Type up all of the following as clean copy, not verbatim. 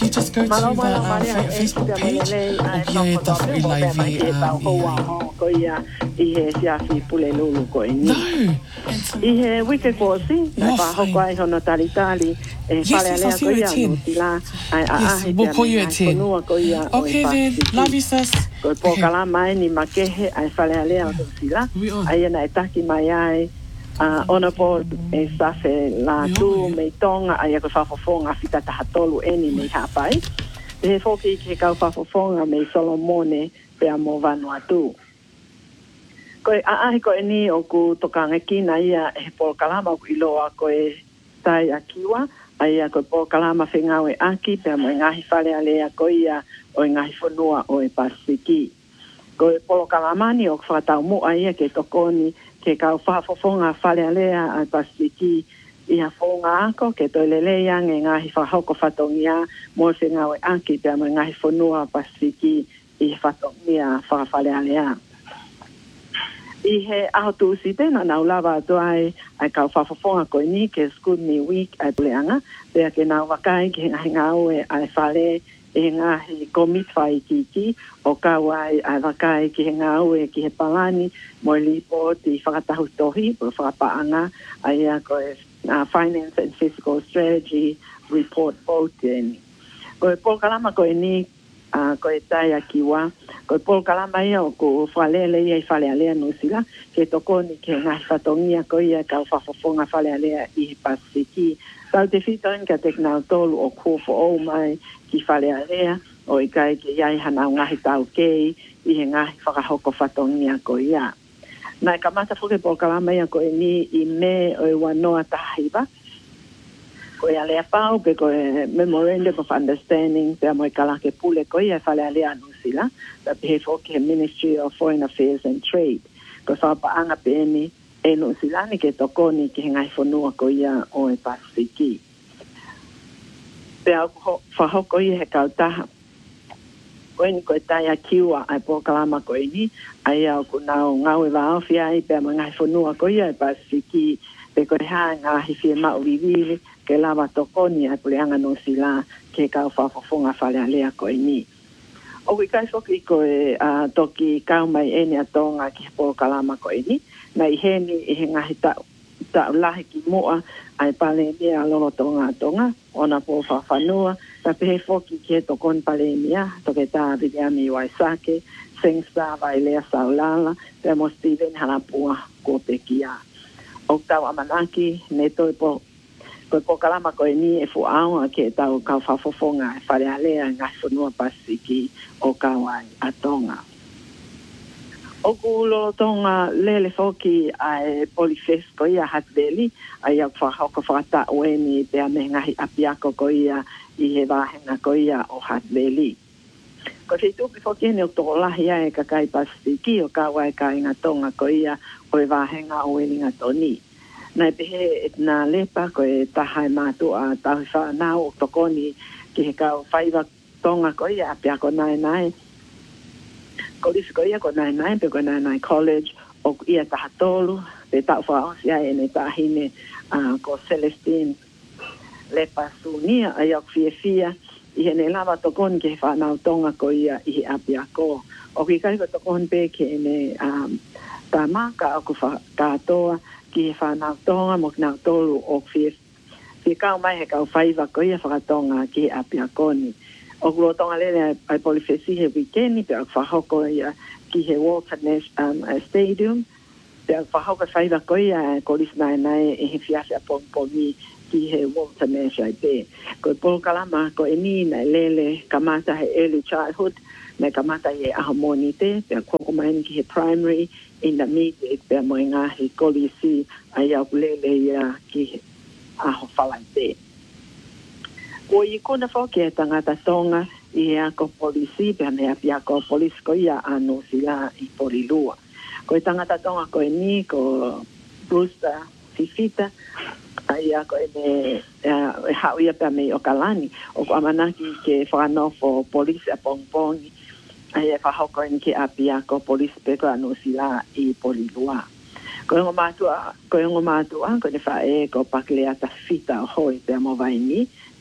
you just go to the Facebook page, o bia e tawhiri live No. Ihe wike kosi, na hoko ai hono tali. Yes, I'll see you at 10. Yes, we'll call you at 10. Okay then, love you sis. Ko po kala mai ni makehe ai fale alea o sila. Ai na itaki mai ai ona po e safe la tu me tonga ai ko fafofonga fita tahatolu eni me hapai. E foki ke ka fafofonga me Solomone pe amo Vanuatu. Ko ai ko ni o ku tokanga kina ia e po kalama ku iloa ko e tai akiwa ai ko po kalama fengawe aki pe mo ngahi fale alea ko ia o ngahi fonua o e Pasifiki. Ko e po kalamani o fata mo ai ke tokoni ke ka fafofonga fale alea a Pasifiki ia fonga ko ke to lele yang ngahi fa hoko fatongia mo fengawe aki pe mo ngahi fonua Pasifiki i fatongia fa fale alea. Ihe auto site na naulava to ai ka fafofonga ko ni ke school ni week ai pleanga pe ke na wakai ke ngawe ai fale e ngahi komit fai kiki o ka wai ai wakai ke ngawe ke palani mo lipo ti fakatahu tohi po fapaanga ai ko finance and fiscal strategy report voting ko po kalama ko ni ko tai akiwa ko po kalama ia ko falele ia falele no sila ke tokoni ke ngai fatongia ko ia ka fafofonga falele I Pasifiki tau te fitan ka teknal tolu o ko fo o mai ki falele o I kai ke ia hana ngahi tau kei I ngai fakahoko fatongia ko ia na kamata fuke po kalama ia ko ni I me o wanoa tahiba ko ia lea pau pe ko memorandum of understanding pe mo kala ke pule ko ia fale alea no sila da pe fo ke Ministry of Foreign Affairs and Trade ko sa pa anga pe ni e no sila ni ke tokoni ke ngai fonua ko ia o e Pasifiki pe au fa ho ko ia ka ta ko ni ko tai akiwa ai po kalama ko ni ai au ko na ngau va ofia ai pe mo ngai fonua ko ia e Pasifiki pe ko hanga hi ma uvivi ke lava tokoni ai puleanga no sila ke ka fafofonga fale alea ko ni o ki kai soki ko e toki ka mai eni atonga ki po kalama ko ni na I heni I ngahi ta lahi ki moa ai pale mea lolo tonga ona po fafanua ta pe foki ke tokon pale mea toke ta vidiami waisake sengsa vai lea saulala te mo Steven Halapua ko pekia o tau amanaki ne toi po kalama ko ni e fu au ke tau ka fafofonga fale alea ngai fonua Pasifiki o kawai atonga o kulo tonga lele foki ai polifes ko ia Hatveli ai fa hoko fata weni pe me ngai apiako ko ia I he vahenga ko ia o Hatveli ko se tu foki ne o to la ia e ka kai Pasifiki o kawai ka inga tonga ko ia o vahenga o elinga toni na pehe na lepa ko e tahai matu a tahifa na o tokoni ki he kau whaiva tonga ko ia apia ko nai ko lisi ko ia ko nai pe ko nai college o ia tahatolu pe tau whaosia e ne tahine ko Celestine lepa sunia a iok fia I he ne lava tokoni ki he whanau tonga ko ia I he apia ko o ki kai ko tokoni pe ki ne tamaka o ku katoa ki he whanau tonga mo kinau tolu o fie kau mai he kau whaiva ko ia whakatonga ki he apia koni. O kuro tonga lele ai polifesi he weekendi pe au whahoko ia ki he Walter Nash Stadium pe au whahoko whaiva ko ia kolis nai e he fiafia pompomi ki he Walter Nash ai pe. Ko polo kalama ko e ni nai lele kamata he early childhood na kamata he ahamoni te pe koko mai ki he primary intermediate pe mo ngahi kolisi ai au lele ia ki aho whalai te. Ko I kona whoke tangata tonga I ako polisi pe me api ako polisi ko ia anu sila I Porilua. Ko tangata tonga ko ni ko Brewster Fifita ai ako me hau ia pe me o kalani o ko amanaki ke whanofo polisi a pongpongi ai e whahoko ni ke api ako polisi pe ko anu sila I Porilua. Ko ngo mātua ko ne whae ko pakilea ta fita hoi pe mo vai ni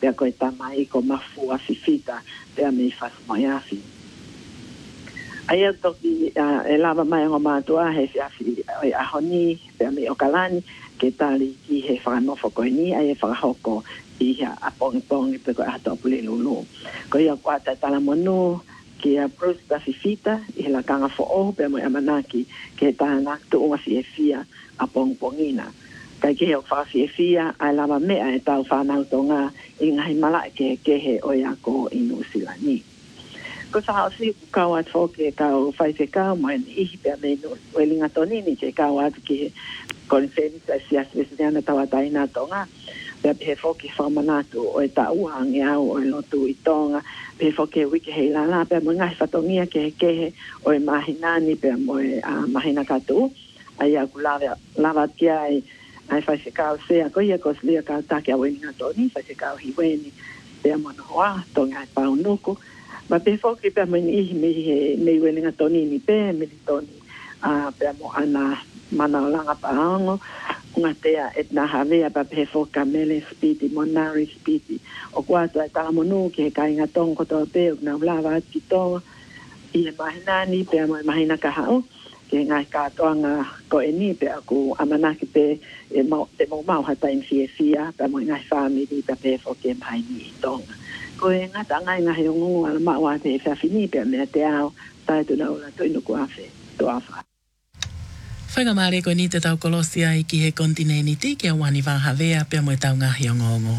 pea koe tamai ko mafu afifita pea me fasmoe afi. Aia toki e lava mai o mātua he fiafi o ahoni pea me o kalani ke tali ki he whanofo koe ni ai e whakahoko i hea apongi pe koe ato pule lulu. Ko ia kuata tala monu ki a Bruce Tafifita i he la kanga fo o pe mo amanaki ke tāna tu unga fiefia a pongpongina. Kai ke o fiefia ai lava mea e tau whanau tonga i ngai mala ke he o ia ko inu silani. Ko sa hausi kau at fo ke kau whaise kau mo en ihi pe amenu welinga tonini ke kau at ki konferensa sias vesdiana tawataina tonga. Pea he foki whamanatu o e tauhangi au o e lotu i tonga. Pea foki e wiki hei lala. Pea mo ngai whatongia ke kehe o e mahinani. Pea mo e mahina katu. Ai aku lava tia ai whaisekau sea. Ko ia kos lia kau take a weninga toni. Whaisekau hiweni. Pea mo no hoa tonga e paunuku. Ma pea foki pea mo ihi me weninga toni ni pea me li toni. Pea mo ana mana o langa paongo. Unga tea et na havea pa pe foka mele spiti, monari spiti. O kuato e talamonu ki he kai inga tongo toa pe, o na ulava at ki tonga. I he mahinani, pe amo e mahina ka hao. Ki ngai katoanga ko e ni, pe aku amanaki pe te mau hata in fia, pe amo ngai family, pe pe foke maini i tonga. Ko e ngata ngai ngahi o ngungu ala maua te e whiawhini, pe mea te ao, tai tu na ula toinu kuafe, toafa. Whainga maare koe ni te tau kolosia i ki he kontineni ti ki a wani wāhawea pia moe tau ngahi o ngongo.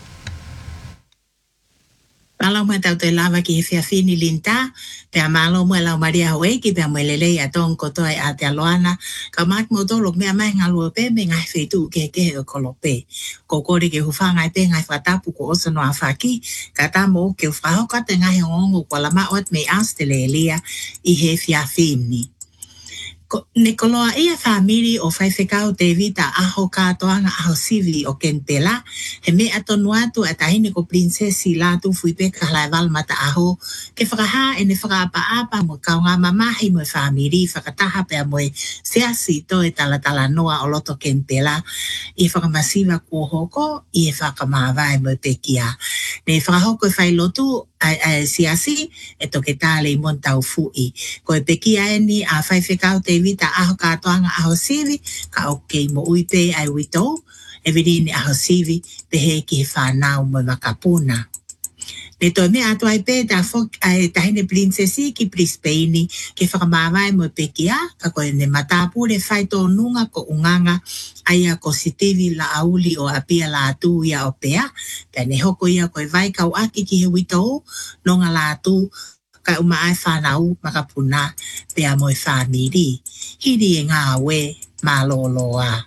Malo mo tau te lava ki he whiawhini linta, pia malo mo lau maria hawe ki pia moe lelei a tong kotoa e a te aloana, ka mak mo tolo mea mai ngalua pe me ngai whetu ke o kolope. Ko kore ke hufanga pe ngai whatapu ko osa no a whaki, ka tamo ke whahoka te ngahi o ngongo kwa lama ot me as te lelia i he whiawhini. Ne koloa ia family o whaiwhekau te vita aho kātoanga aho sivi o Kentela, he me atonu atu a tahine ko prinsesi lātu fuipe ka halai walmata aho, ke whakaha e ne whakaapa-apa mo kaunga mamahi mo family, whakataha pea mo seasi to e talatala noa o loto Kentela, i whakamasiva kua hoko, i e whakamawai mo pekia. Ne whakahoko e whailotu, siasi e toke tale i montau fui. Ko e pekia e ni a whaiwhekau te vita aho kātoanga aho sivi, ka oke mo uipe ai wito, e virini aho sivi, pe he ki he whanau mo makapuna. Ne toi me ato ai pe ta fok ai tahine prinsesi ki Brisbane ke whakamawai mo pekia, ka koe ne matapure whaito nunga ko unganga aia ko sitivi la auli o apia la atu ia o pea, pe ne hoko ia koe vai kau aki ki he wito, nonga la atu, ka uma ai whanau makapuna pea mo e whamiri. Hiri e ngā we maloloa.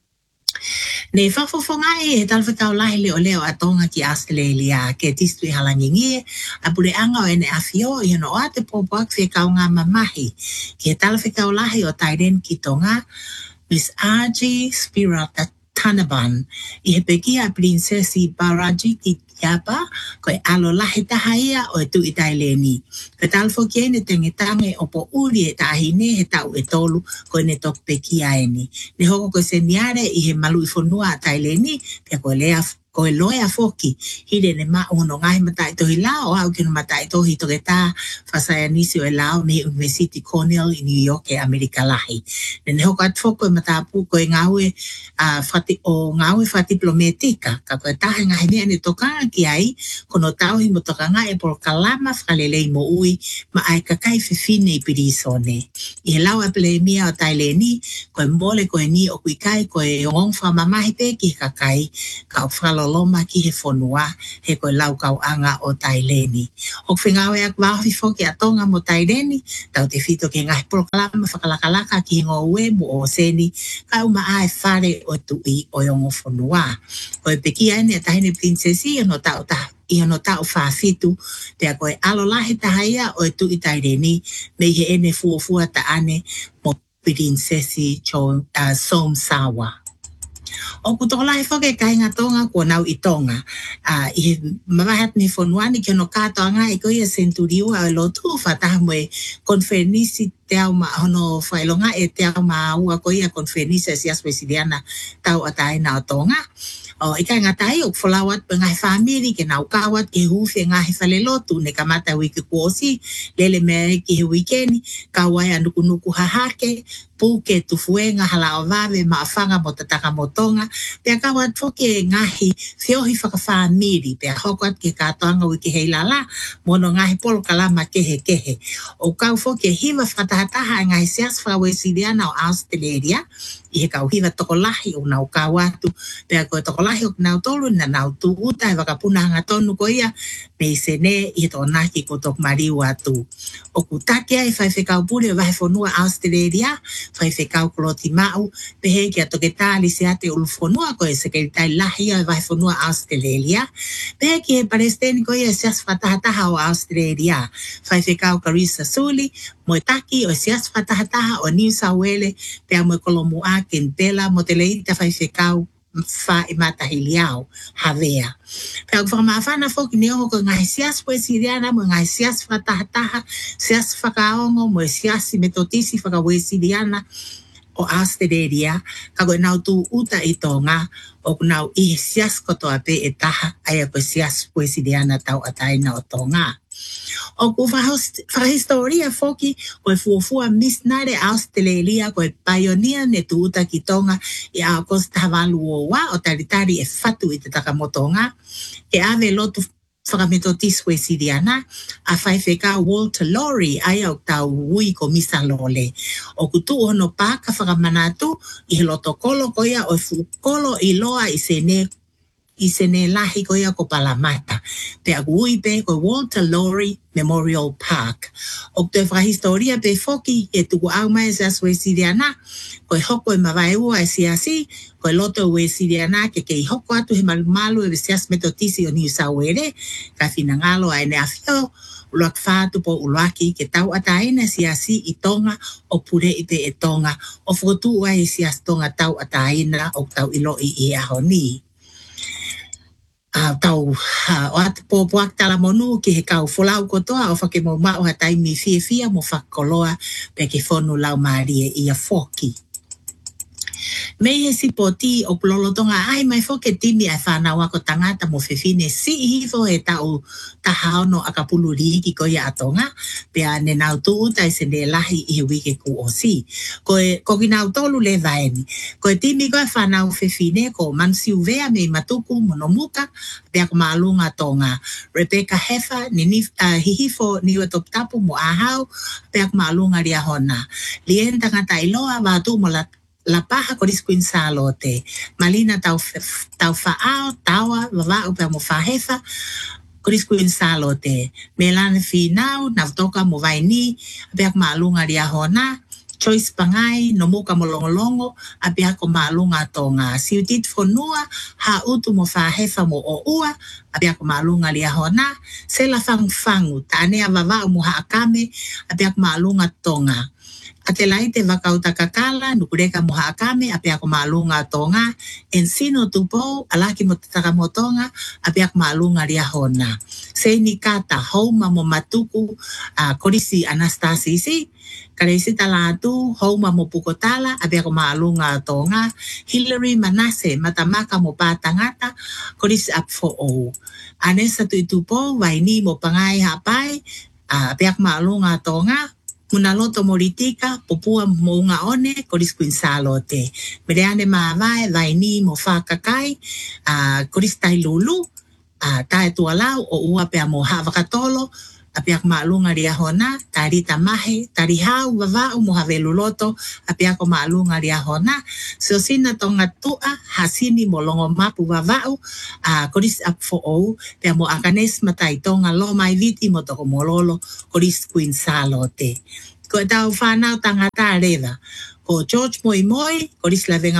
Ne whafofonga e talwhakau lahi leo a tonga ki Australia ke tistu i halangingie a pure anga o ene awhio i hano o te pōpuak whiakau ngā mamahi ke talwhakau lahi o Tairen ki tonga Miss R.G. Spirata Tanaban i he pekia prinsesi Baraji ki Yapa koe alo lahi taha ia o e tu i Taileni. Ka talwhoki e ne tengetange o po uri e tahine he tau e tolu koe ne tok pekia e ni. Ne hoko koe se niare i he malu i whanua a Taileni pia koe lea koe loea foki, hire ne maa uhono ngahi matai tohi lao, au kino matai tohi toke tā whasaya nisi o e lao me University Cornell i New York e Amerika lahi. Ne hoko at foko e matapu koe ngaue whatiplometika, ka koe tahe ngahi mea ne tokanga ki ai, kono tauhi mo tokanga e por kalama whakalelei mo ui, ma ai kakai whiwhine i pirisone. I he lau apele mea o Taileni, koe mbole koe ni o kuikai, koe ngongwha mamahi pe ki kakai, ka o loma ki he whanua he koe laukau anga o Taileni. O whengawe ak wahi foki a tonga mo Taileni, tau te whito ke ngahi proklama whakalakalaka ki ngō ue mo o seni, ka uma ae whare o tui o yongo whanua. Koe pekia ene a tahine prinsesi i no tau whawhitu, te a koe alo lahi tahaia o e tui Taileni, me he ene fuafua ta ane mo prinsesi Somsawa. O kutola he whake kai ngā tonga kua nau i tonga. I mawahat ni whanuani ki ono kātoanga i koia Centuriu a lotu whataha moe konferenisi te au ma hono whailonga e te au ma ua koia konferenisi a sias presidiana tau a taina o tonga. O ika ngatai o folawat pe ngai family ke nau kawat ke hufi ngai falelotu ne kamata wiki kuosi lele me ki he weekend kawai anuku nuku hahake puke tufuenga hala ovave maafanga motataka motonga pe kawat foke ngahi fiohi faka family pe hokwat ke katoanga wiki heilala mono ngahi polo kalama kehe kehe o kau foke hiva fatahataha ngahi sias fawe sidiana o Australia i he kau hiva tokolahi o nau kawatu pe ako tokolahi o nau tolu na nau tu uta e wakapuna hanga tonu ko ia me sene i to naki ko tok mariu atu o kutakia e fai kau pule vahe fonua Australia fai kau kloti mau pe he kia toke tali se ate ulufonua ko e sekeritai lahi e vahe fonua Australia pe he ki he palestini ko ia sias fatahataha o Australia fai kau Karisa Suli mo taki o sias fatahataha o New South Wales pe a mo kolomu a kentela mo te leita fai kau fa i matahiliao havea. Pe au whakamawhana whoki ni oho ko ngai sias po e siriana mo ngai sias fatahataha, sias whakaongo mo e sias i metotisi whakawe siriana o Australia ka koe nau tu uta i tonga o nau i sias kotoa pe e taha aia ko sias po e siriana tau ataina o tonga. O ku whahistoria foki koe fuafua misnare Australia koe pioneer ne tuuta ki tonga i a Costa Havalu o wa o taritari e fatu i te takamotonga e ave lotu whakametoti koe siriana a whaifeka Walter Lorry ai au tau ui ko misa lole. O kutu ono paka whakamanatu i he loto kolo koia o fukolo i loa i sene lahi ko ia ko Palamata. Pe agui pe ko Walter Lorry Memorial Park. O te whahistoria pe foki e tuku au mai sa sue siriana ko hoko e mawai ua e siasi ko loto ue siriana ke hoko atu he malumalu e sias metotisi o New South Wales ka finangalo a ene afio uloak whātu po uloaki ke tau ataina siasi i tonga o pure i te e tonga o whotu ua e sias tonga tau ataina o tau ilo i ahoni. Tau o atu pōpuak tala monu ki he kau wholau kotoa o whake mo mao ha taimi fia mo whakoloa pe ke whonu lau maarie i a whoki. Mei he sipoti o plolotonga ai mai foke timi ai whanau ako tangata mo whewhine si hifo he tau tahaono akapuluri ki koia atonga pea ne nau tuu tai se ne lahi i he wike ku o si. Ko ki nau tolu le vaeni. Ko e timi koe whanau whewhine ko mansiu vea me matuku monomuka pea ko maalunga tonga. Rebecca Heffer ni hihifo niwa toptapu mo ahau pea ko maalunga ria hona. Lien tangata iloa watu mo la paha ko riskuin salote. Malina tau whaao, tawa, wawau pia mo whahefa, ko riskuin salote. Melane finau, navtoka mo vaini, apia ko maalunga ria hona, Choice Pangai, no muka mo longolongo, apia ko maalunga tonga. Siutit fonua, ha utu mo whahefa mo o ua, apia ko maalunga ria hona, sela fangu, taanea wawau mo haakame, apia ko maalunga tonga. Ate lai te wakauta kakala, nukureka moha akame, apia ko maalunga tonga, ensino tupo, alaki mo tataka mo tonga, apia ko maalunga ria hona. Seini kata, hauma mo matuku, korisi Anastasisi, karesi talatu, hauma mo pukotala, apia ko maalunga tonga, Hillary Manase, matamaka mo patangata, korisi up for all. Anesa tuitupo, waini mo pangai hapai, apia ko maalunga tonga, Munaloto moritika, popua mounga one, koris kuin salote. Mereane maavae, vaini mo whakakai, koris tai lulu, tae tualau, o ua pea mo havakatolo, apiak maalunga ria hona, tarita mahe, tarihau, wawau mo haveluloto, apiak maalunga ria hona. So sina tonga tua, hasini mo longo mapu wawau, koris up for all, pea mo akanes matai tonga lo mai viti mo toko mololo, koris kuin salote. Ko tau whanau tangata reva. Ko George Moi, koris lavenga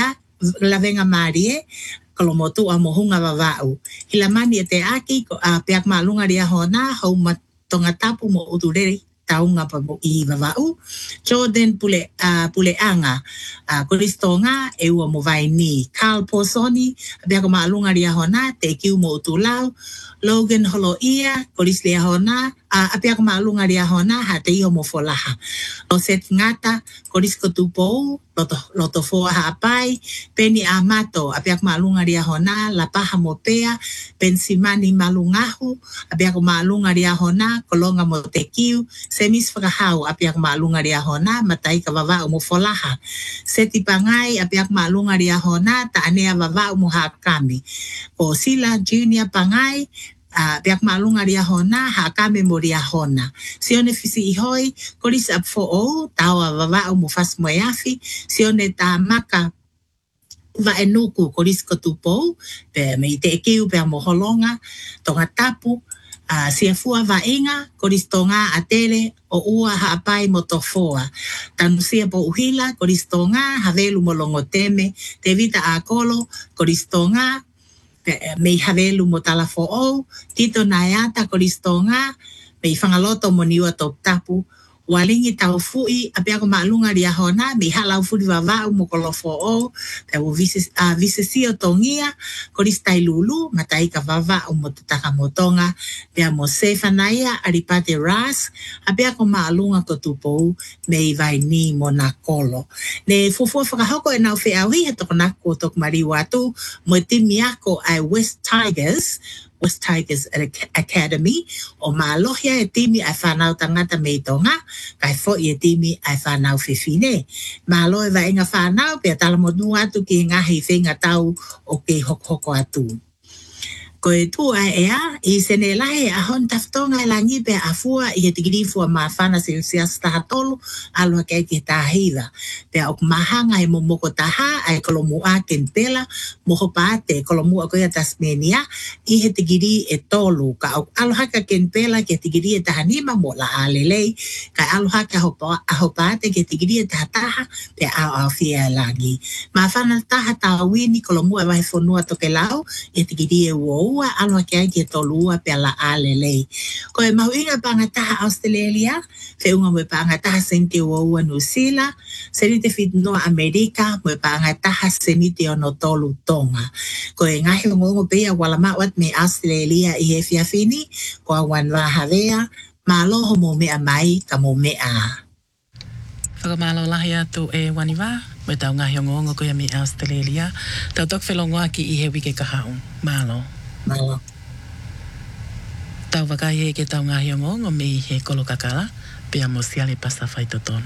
Marie, kolomotu a mohunga wawau. Hilamani e te aki, peak maalunga ria hona, hau matonga tapu mo utureri taunga pa mo i wawau. Jordan Puleanga, koristonga e ua mo vaini. Carl Posoni, peak maalunga ria hona, te kiu mo utulau. Logan Holoia, koris lia hona, apia ko maalunga ria hona ha te iho mo folaha. O set ngata, korisko tupou, loto foa ha apai, peni a mato, apia ko maalunga ria hona, la paha mo pea, pensimani malungahu, apia ko maalunga ria hona, kolonga mo te kiu, semis whakahau, apia ko maalunga ria hona, matai ka vava mo folaha. Seti pangai, apia ko maalunga ria hona, ta anea vava mo hakami. O sila junior pangai, biak malunga ria hona ha kame mo ria hona sione fisi ihoi koris ap fo o tawa vava o mufas moyafi sione ta maka va enuku koris kotupo pe me te kiu pe mo holonga tonga tapu sia fua va inga koris tonga atele o ua ha apai mo tofoa tanu sia po uhila koris tonga havelu mo longo teme te vita a kolo koris tonga me havelu mo talafo o tito nayata kolistonga me fangaloto mo niwa top tapu walingi tau fui apia ko maalunga ria hona me halau fui vava mo kolofo o te o visesio tongia kolistai lulu matai ka vava mo tutaka motonga pe mo sefa naya aripate ras apia ko maalunga ko tupo me vai ni mo na kolo ne fufu whakahoko e nau fe awi he toko nako tok mariwatu mo timi ako ai West Tigers Academy o malohia e timi ai whanau tangata me tonga kai fo i e timi ai whanau whiwhine malo e wa inga whanau pe tala mo nua atu ki ngahi whenga tau o ke hoko atu ko e tu ai ea i sene lahe a hon taftonga e langi pe a fua i he tigiri fua maa whana se usias taha tolu alua kei ke tahiwa pe a ok mahanga e momoko taha ai kolomu a kentela moho paate kolomu a koia Tasmania i he tigiri e tolu ka ok alohaka kentela ke tigiri e taha nima mo la alelei ka alohaka aho paate ke tigiri e taha taha pe a fia e langi maa whana taha tawini kolomu a wahi fonua toke lau e tigiri e uo ua alwa kia ki tolua pe la alelei. Ko e mahuinga pangataha Australia, fe unga mwe pangataha senti ua New Zealand, senite fit no Amerika, mwe pangataha senite ono tolu tonga. Ko e ngahi ngongo pia wala mawat me Australia i he fiafini, ko a wan wahavea, maloho mo mea mai ka mo mea. Whakamalo lahi atu e waniwa, me tau ngahi ngongo ko ya me Australia, tau tok whelongoa ki i he wike kahau. Malo. Malo. Tau wakai e ke tau ngahi ngongo me i he kolokakala, pia mo siale pasa whaitotonu.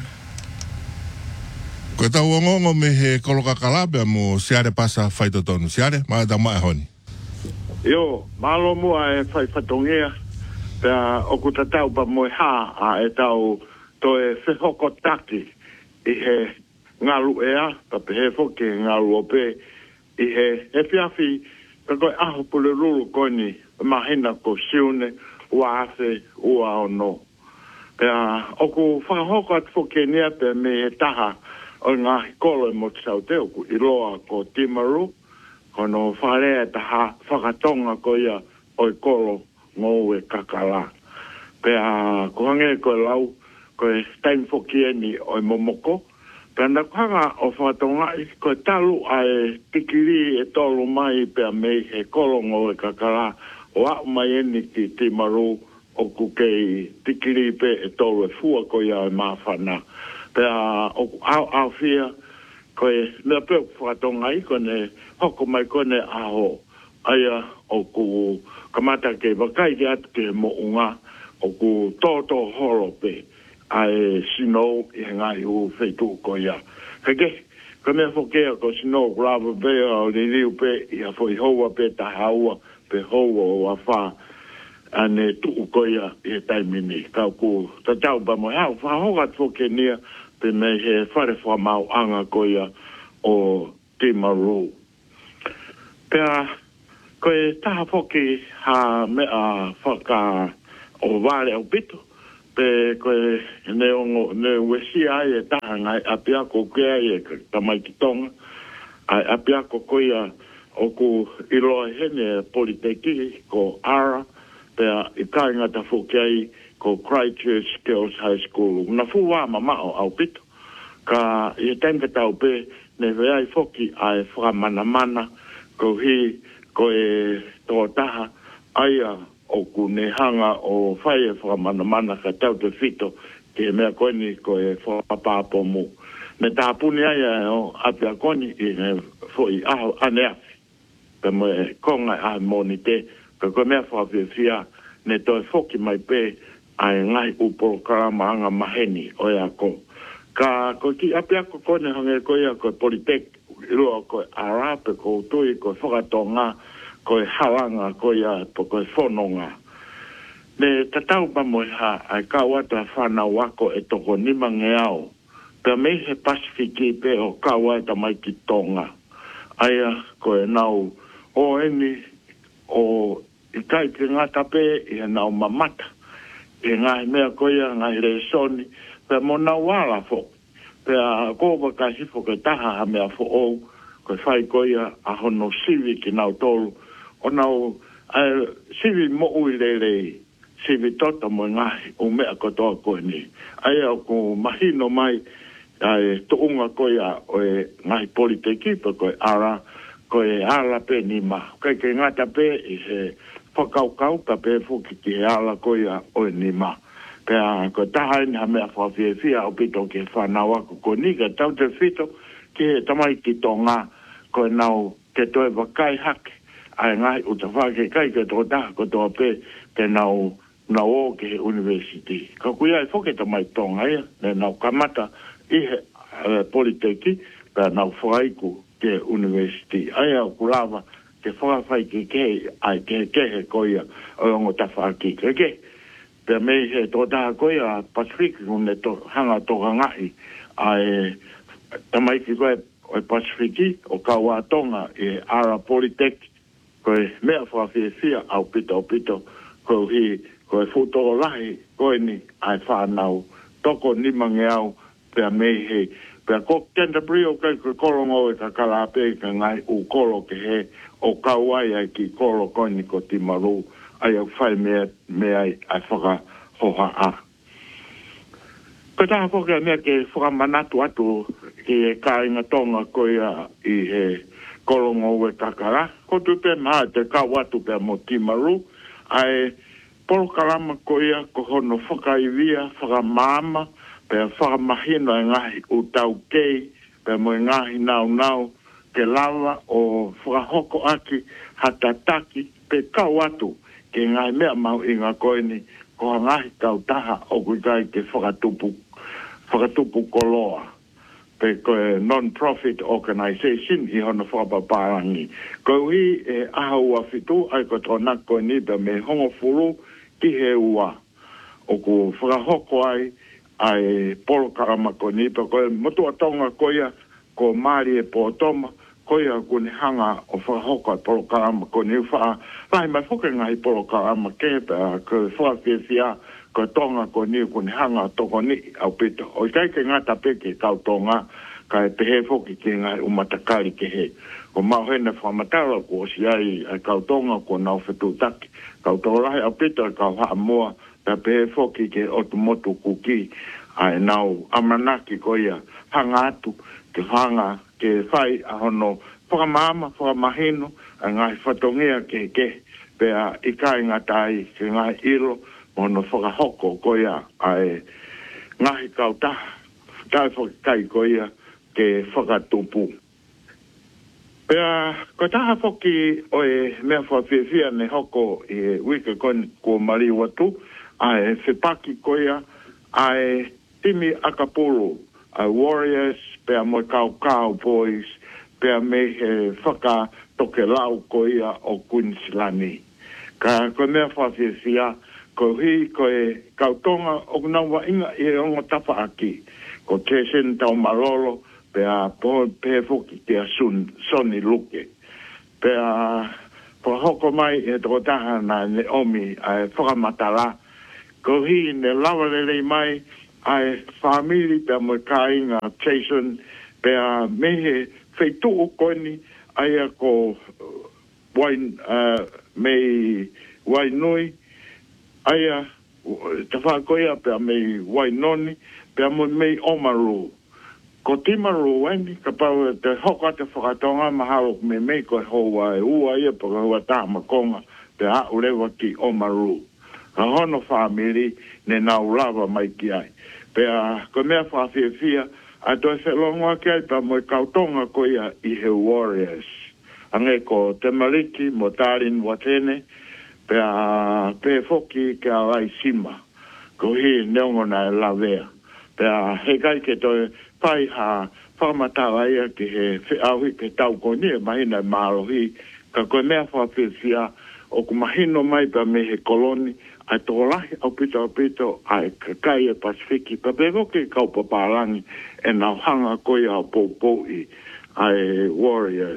Ko tau ngongo me he kolokakala, pia mo siale pasa whaitotonu. Siale, maa tau mai honi. Yo, malo mua e whaifatongia, pia oku tatau pa moe ha a e tau to e whehoko taki i he ngalu ea, pa pe he foke ngalu ope i he fiafi, ka koe aho pule ruru koini mahina ko siune ua ase ua ono. Pea oku whakahoko at foke nia pe me he taha o ngā hikolo e mo te saute oku i loa ko Timaru, kono wharea taha whakatonga ko ia o i kolo ngō e kakala. Pea kuhange ko e lau ko e time foke ni o i momoko, pea nakuhanga o whakatonga i ko e talu ai tikiri e tolu mai pea mei he kolongo e kakala o au mai eni ki Timaru o kukei tikiri pe e tolu e fua ko ia e mawhana. Pea o au fia ko e mea peo whakatonga i kone hoko mai kone aho aia o ku kamata ke wakai ki atu ke mo unga o ku toto horo pe ai sino i ngai u feitu ko ia. Kake, ka mea whokea ko sino grava bea o ni riu pe i a fwoi hoa pe ta haua pe hoa o a wha ane tuu ko ia i he taimini. Kau ku tatau pa mo hau whahogat whoke nia pe me he whare whamau anga ko ia o Timaru. Pea, ko e taha whoke ha mea whaka o vare au pito. Pe koe ne ongo ne wesi ai e taha ngai apia ko kea e tamai ki tonga ai apia ko koia o ku iloa hene politeki ko ara pe i kai ngata fukei ko Christchurch Girls High School na fuwa mamao au pito ka i tenka tau pe ne veai foki ai whakamana mana ko hi ko e tō taha aia o kunehanga o whai e whakamana ka tau te whito ke mea koini ko e whapapa mu. Me tāpuni aia o apia koni i ne fwoi aho anea. Pe mo e konga a moni te ka koe mea whawhiawhia ne toi whoki mai pe ai ngai uporo karama anga maheni o ea ko. Ka ko ki apia ko kone hange ko ia ko politek rua ko arape ko tui ko whakatonga ko hawanga ko ia po ko whanonga. Me tatau pa mo ha ai ka wata whanau wako e toko nima ngeao. Pe me he Pasifiki pe o ka wata mai ki tonga. Aia ko e nau o eni o i kai ki ngata pe i nau mamata. E ngai mea ko ia ngai re soni. Pe mo na wala fo. Pe a kōpa ka hifo ke taha ha mea fo ou. Ko whai ko ia a hono sivi ki nau tolu. O nau sivi mo ui lelei. Sivi tota mo ngahi o mea kotoa koe ni. Ai au ko mahino mai tuunga ko ia o e ngahi politiki pe ko e ala pe ni ma. Kai ke ngata pe i se whakaukau ka pe fuki ki e ala ko ia o e ni ma. Pea ko taha ni ha mea whawhiawhia o pito ke whanau ako ko ni ka tau te whito ki he tamai ki tonga ko e nau ke toe wakai hake ai ngai uta whake kai ke tō taha ko tō pe ke nau o ke he university. Ka kuia e whoke tamai tonga ia ne nau kamata i he politiki pea nau whaiku ke university. Ai au kurawa ke whakawhai ke ai ke he koia o ongo tawhaki ke. Pea mei he tō taha koe a Pasifiki kune to hanga toka ngai ai tamai ki koe o Pasifiki o kaua tonga e Ara Polytech koe mea whawhiawhia au pito koe hi koe whutoro lahi koe ni ai whanau toko nimange au pea mei he pea ko Canterbury o kai koe korongo e ka kalape ka ngai u koro ke he o kauai ai ki koro koe ni ko Timaru ai au whai mea ai whaka hoha a. Ko taha whoka mea ke whakamanatu atu ki e kāinga tonga koia i he korongo e kakara. Ko tupe maa te kawatu pe mo Timaru ai polokarama koia ko hono whakaivia, whakamama, pe whakamahino e ngahi u tau kei, pe mo e ngahi nau ke lawa o whakahoko aki hatataki pe kawatu ke ngai mea mau i ngā koeni ko ngahi kau taha o kui kai ke whakatupu koloa. Pe koe non-profit organisation i hono whakapaparangi. Ko hi e aha ua fitu ai ko tōna koe ni pe me hongo furu ki he ua. O ku whakahoko ai polo karama koe ni pe koe motua tonga koia ko Māori e pōtoma koia kune hanga o whakahoko ai polo karama koe ni wha lai mai whuke ngahi polo karama ke pe ko whawhiawhia ko tonga ko ni kune hanga toko ni au pito. O kai ke ngata peke kau tonga ka e pehe whoki ke ngai umatakari ke he. Ko mau hena whamatara ko si ai kau tonga ko nau whetu taki. Kau tōrahi au pito kau haa mua ka pehe whoki ke otumotu kuki ai nau amanaki ko ia hanga atu ke hanga ke whai a hono whakamama, whakamahino a ngai whatongia ke pea i kai ngatai ke ngai ilo mono whakahoko ko ia ai ngahi kau taha tai whakai ko ia ke whakatupu. Pea ko taha whaki o e mea whawhiawhia ne hoko e wika koni ko Mariwatu ai whipaki ko ia ai timi Akapulu ai Warriors pea mo kau boys pea me he whaka toke lau ko ia o Queenslandi. Ka ko mea whawhiawhia ko hi ko e kautonga o nawa inga i ongo tapa aki. Ko te sen tau malolo pea pe fuki te soni luke. Pea po hoko mai e toko taha na ne omi ai whakamatala. Ko hi ne lawa lelei mai ai family pea mo kāinga Jason pea mehe feitu o koni ai ko mei wainui aia te whakoia pea mei wainoni pea mo mei omaru. Ko Timaru wani ka pau te hoko te whakatonga mahalo me mei koe hoa e ua ia pa hua tā makonga pe a ulewa ki Omaru. Ka hono family ne na ulawa mai ki ai. Pe a ko mea whawhiawhia a toi whelongoa ki ai pa mo kautonga ko ia I he Warriors. Ange ko te maliki mo Tarin Watene pe a pe foki ke a ai sima. Ko hi neongona e lavea. Pe a he kai ke toi pai ha whamatawa ia ki he whiahui ke tau ko ni e mahina e marohi. Ka koe mea whawhiawhia o ku mahino mai pa me he koloni ai tōlahi au pito ai kakai e Pasifiki pa pevo ke kau paparangi e nau hanga koe au poupoi ai Warriors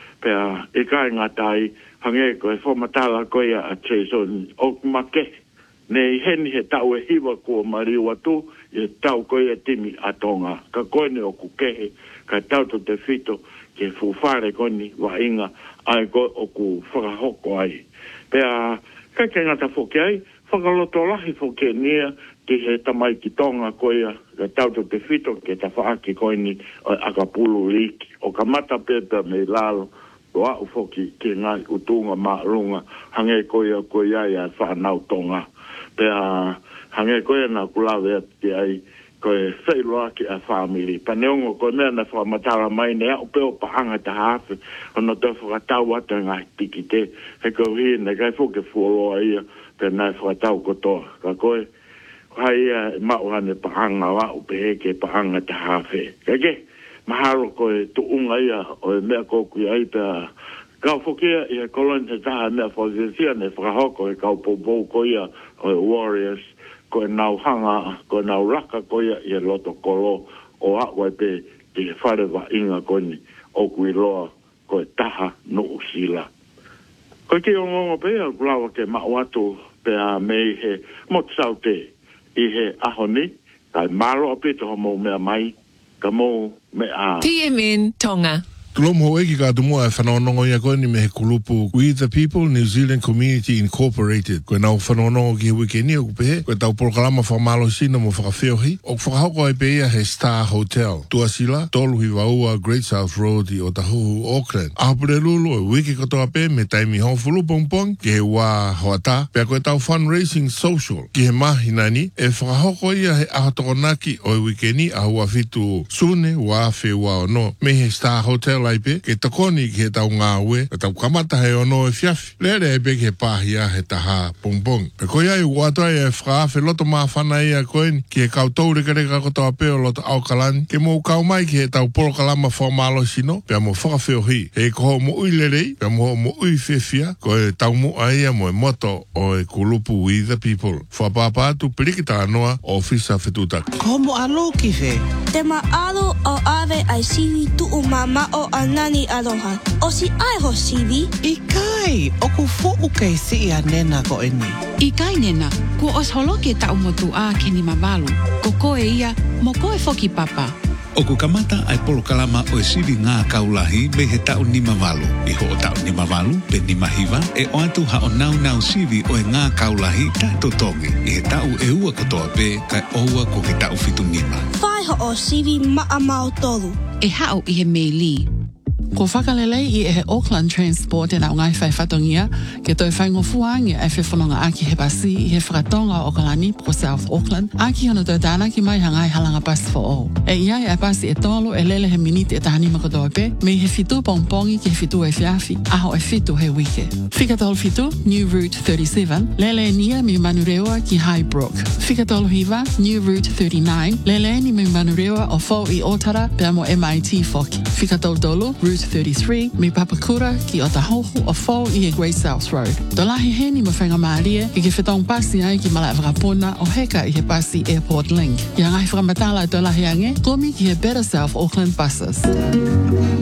pea e kai ngatai hange koe whamatala koe a Treson o kumake nei heni he tau e hiwa kua mariwa tu e tau koe a timi a tonga ka koe ne o kukehe ka tau to te fito ke fufare koni wa inga ai koe o ku whakahoko ai pea kai ke ngata whoke ai whakaloto lahi whoke nia ki he tamai ki tonga koea ka tauto te fito ke ta whaaki koini o akapulu liki o ka mata pepa me lalo o au whoki ki ngai utunga maarunga hange koea koea ia whanau tonga pea hange koea na kulawe ati ai koe whailoa ki a family pa neongo koe mea na whamatara mai ne au peo pa anga ta hafe ono te whakatau ata ngai tiki te he koe hi ne kai whoke fuoloa ia pe nai whakatau kotoa ka koe hai mauhane pa anga wa upe heke pa anga ta hafe kake maharo koe tuunga ia o mea koku ia i pea kau whokea i he koloni te taha mea whakisia ne whakahoko e kau poupou ko ia o Warriors koe nau hanga, koe nau raka koea i loto kolo o akwai pe i he whare wa inga koni o kui loa koe taha no usila. Koe ki o ngongo pe a kulawa ke mauatu pe a mei he motsaute I he ahoni kai malo apito homo mea mai ka mo me a TMN Tonga. Tulomo eki ka tumua e whanonongo ia koe ni me he kulupu We the People New Zealand Community Incorporated. Koe nau whanonongo ki he wikeni o kupehe. Koe tau porokalama whamalo sina mo whakawheohi. O whakahoko ai pe ia he Star Hotel. Tuasila, tolu hi waua Great South Road I Otahuhu, Auckland. Ahapure lulu e wiki katoa pe me taimi hofulu pongpong ki he wā hoata. Pea koe tau fundraising social ki he mahinani e whakahoko ia he ahatokonaki o e wikeni ahua fitu sune wā whiua ono. Me he Star Hotel laipe ke takoni ke tau ngā ue ke tau kamata he ono e fiafi lere e pe ke pāhia he taha pongpong pe koe ai uatoa e whakaafe loto maa whana ia koeni ki he kau tau reka kotoa peo loto au kalani ke mou kau mai ki he tau porokalama whamalo sino pe mo whakawheo hi he koho mo ui lerei pe mo ui whiawhia ko e tau mo aia mo e moto o e kulupu We the People whapapatu perikita anoa o fisa whetutaki Ko mo alo ki whe? Te maalo o ave ai siwi tuu mama o anani aloha. O si ai ho siwi? I kai, o ku fo'u kei si ia nena ko eni. I kai nena, ku os holo ke tau motu a ke ni mamalu. Ko koe ia, mo koe foki papa. O ku kamata ai polokalama o e siwi ngā kaulahi me he tau ni mamalu. I ho o tau ni mamalu, pe ni mahiwa, e o atu ha o nau siwi o e ngā kaulahi tato tongi. I he tau e ua katoa pe, kai oua ko ke tau fitu nima. Whai ho o siwi maa mau tolu. E hao I he meili. Ko whakalelei I he Auckland Transport e nau ngai whai whatongia ke toi whaingofuangi e whewhanonga aki he basi I he whakatonga o Kalani po South Auckland aki hono toi tānaki mai hangai halanga bus for all. E iai e basi e tolo e lele he miniti e tahani makotoa pe me he fitu pongpongi ki he fitu e whiafi aho e fitu he wike. Whikatolo fitu, New Route 37, lele nia mi manurewa ki Highbrook. Whikatolo hiva, New Route 39, lele ni mi manurewa o fo I Otara pe amo MIT foki. Whikatolo tolu, Route 33, me Papakura ki Otahuhu o fo I he Great South Road. Dolahi he ni mawhenga maaria ki ke whetong pasi ai ki mala Whakapuna o heka I he pasi Airport Link. Ia ngai whakamatala dolahi ange, komi ki he Better South Auckland buses.